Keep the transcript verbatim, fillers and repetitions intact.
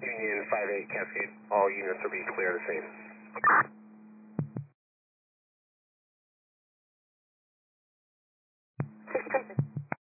Union five eight Cascade. All units will be clear of the scene. six two